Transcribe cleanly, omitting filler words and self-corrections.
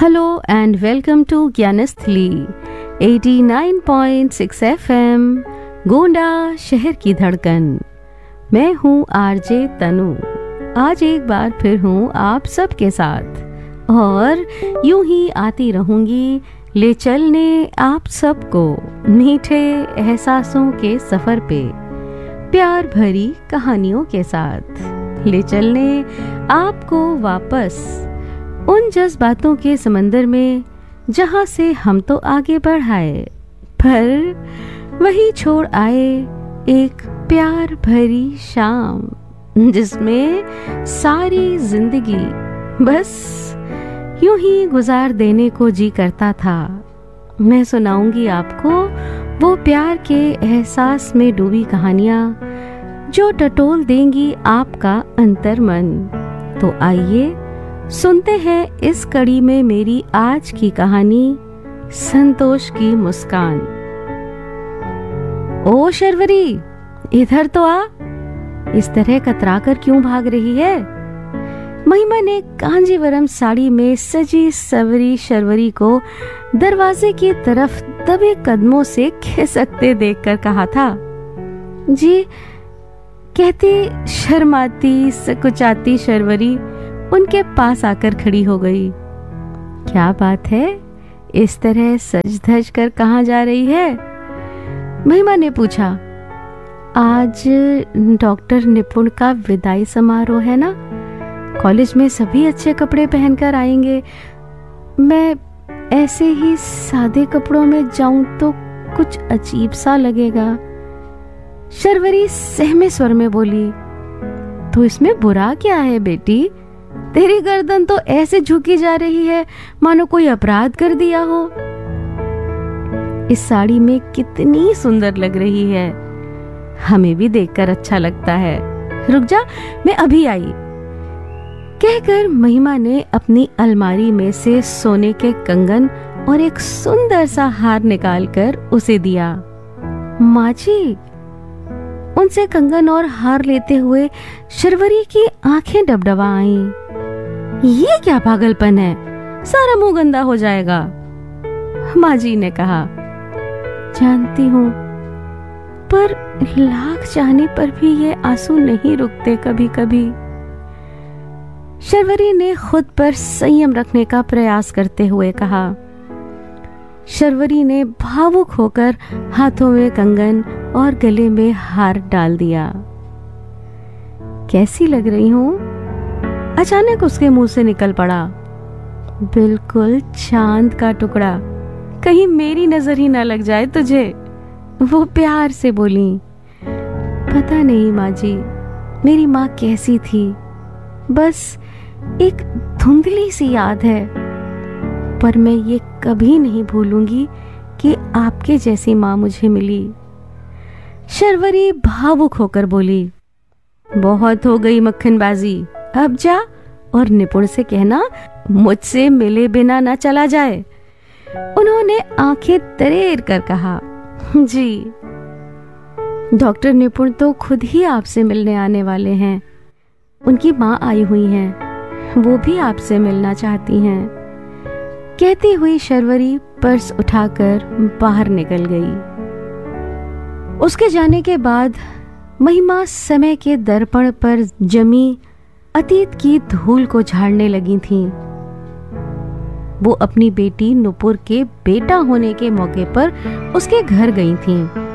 Hello and welcome to Gyansthali 89.6 FM Gonda शहर की धड़कन। मैं हूँ आरजे तनु। आज एक बार फिर हूँ आप सबके साथ और यूं ही आती रहूंगी ले चलने आप सबको मीठे एहसासों के सफर पे, प्यार भरी कहानियों के साथ ले चलने आपको वापस उन जज्बातों के समंदर में जहां से हम तो आगे बढ़ाए पर वही छोड़ आए एक प्यार भरी शाम जिसमें सारी जिंदगी बस यूं ही गुजार देने को जी करता था। मैं सुनाऊंगी आपको वो प्यार के एहसास में डूबी कहानियां जो टटोल देंगी आपका अंतर्मन। तो आइए सुनते हैं इस कड़ी में मेरी आज की कहानी संतोष की मुस्कान। ओ शर्वरी, इधर तो आ, इस तरह कतराकर क्यों भाग रही है? महिमा ने कांजीवरम साड़ी में सजी सवरी शर्वरी को दरवाजे की तरफ दबे कदमों से खिसकते देखकर कहा था। जी, कहती शर्माती सकुचाती शर्वरी उनके पास आकर खड़ी हो गई। क्या बात है, इस तरह सज धज कर कहाँ जा रही है? महिमा ने पूछा। आज डॉक्टर निपुण का विदाई समारोह है ना, कॉलेज में सभी अच्छे कपड़े पहनकर आएंगे। मैं ऐसे ही सादे कपड़ों में जाऊं तो कुछ अजीब सा लगेगा। शर्वरी सहमे स्वर में बोली। तो इसमें बुरा क्या है बेटी? तेरी गर्दन तो ऐसे झुकी जा रही है मानो कोई अपराध कर दिया हो। इस साड़ी में कितनी सुंदर लग रही है, हमें भी देखकर अच्छा लगता है। रुक जा, मैं अभी आई, कहकर महिमा ने अपनी अलमारी में से सोने के कंगन और एक सुंदर सा हार निकालकर उसे दिया। माँ जी, उनसे कंगन और हार लेते हुए शर्वरी की आंखें डबडबा आईं। ये क्या पागलपन है, सारा मुंह गंदा हो जाएगा, माँ जी ने कहा। जानती हूँ, पर लाख चाहने पर भी ये आंसू नहीं रुकते कभी कभी। शर्वरी ने खुद पर संयम रखने का प्रयास करते हुए कहा। शर्वरी ने भावुक होकर हाथों में कंगन और गले में हार डाल दिया। कैसी लग रही हूँ? अचानक उसके मुंह से निकल पड़ा। बिल्कुल चांद का टुकड़ा, कहीं मेरी नजर ही ना लग जाए तुझे, वो प्यार से बोली। पता नहीं माँ जी, मेरी माँ कैसी थी, बस एक धुंधली सी याद है, पर मैं ये कभी नहीं भूलूंगी कि आपके जैसी माँ मुझे मिली। शर्वरी भावुक होकर बोली। बहुत हो गई मक्खनबाजी, अब जा और निपुण से कहना मुझसे मिले बिना ना चला जाए। उन्होंने आंखें तरेर कर कहा। जी, डॉक्टर निपुण तो खुद ही आपसे मिलने आने वाले हैं। उनकी माँ आई हुई हैं, वो भी आपसे मिलना चाहती हैं। कहती हुई शर्वरी पर्स उठाकर बाहर निकल गई। उसके जाने के बाद महिमा समय के दर्पण पर जमी अतीत की धूल को झाड़ने लगी थीं। वो अपनी बेटी नुपुर के बेटा होने के मौके पर उसके घर गई थीं।